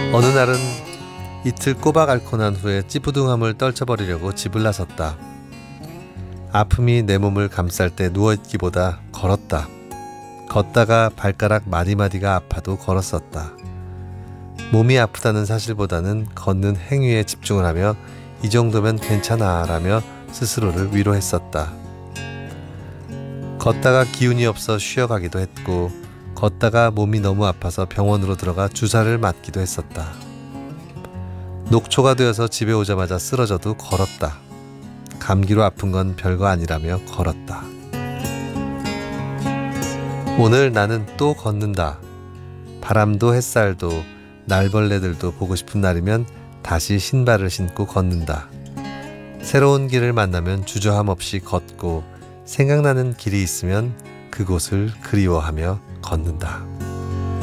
어느 날은 이틀 꼬박 앓고 난 후에 찌뿌둥함을 떨쳐버리려고 집을 나섰다. 아픔이 내 몸을 감쌀 때 누워있기보다 걸었다. 걷다가 발가락 마디마디가 아파도 걸었었다. 몸이 아프다는 사실보다는 걷는 행위에 집중을 하며 이 정도면 괜찮아 라며 스스로를 위로했었다. 걷다가 기운이 없어 쉬어가기도 했고, 걷다가 몸이 너무 아파서 병원으로 들어가 주사를 맞기도 했었다. 녹초가 되어서 집에 오자마자 쓰러져도 걸었다. 감기로 아픈 건 별거 아니라며 걸었다. 오늘 나는 또 걷는다. 바람도 햇살도 날벌레들도 보고 싶은 날이면 다시 신발을 신고 걷는다. 새로운 길을 만나면 주저함 없이 걷고, 생각나는 길이 있으면 그곳을 그리워하며 걷는다.